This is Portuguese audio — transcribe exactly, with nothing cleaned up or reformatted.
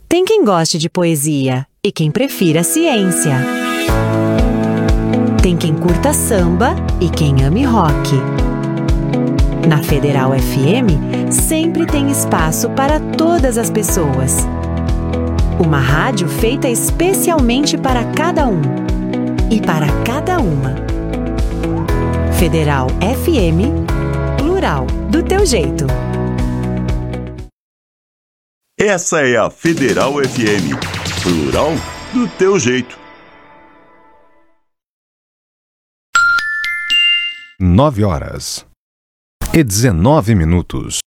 Tem quem goste de poesia e quem prefira ciência. Tem quem curta samba e quem ame rock. Na Federal F M, sempre tem espaço para todas as pessoas. Uma rádio feita especialmente para cada um e para cada uma. Federal F M, plural, do teu jeito. Essa é a Federal F M, plural, do teu jeito. Nove horas e dezenove minutos.